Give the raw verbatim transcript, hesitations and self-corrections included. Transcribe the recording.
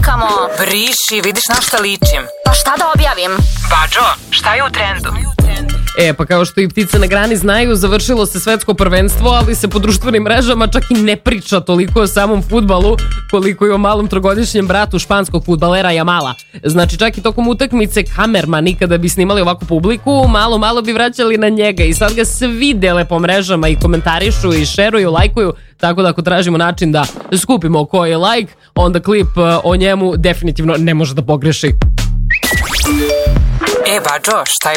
slikamo. Briši, vidiš na šta ličim. Pa šta da objavim? Bađo, šta je u trendu? E, pa kao što i ptice na grani znaju, završilo se svetsko prvenstvo, ali se po društvenim mrežama čak i ne priča toliko o samom fudbalu koliko i o malom trogodišnjem bratu španskog fudbalera Jamala. Znači, čak i tokom utakmice kamermani kada bi snimali ovakvu publiku, malo malo bi vraćali na njega i sad ga svi dele po mrežama i komentarišu i šeruju, lajkuju, tako da ako tražimo način da skupimo ko je like, onda klip o njemu definitivno ne može da pogreši. E, Bađo, šta je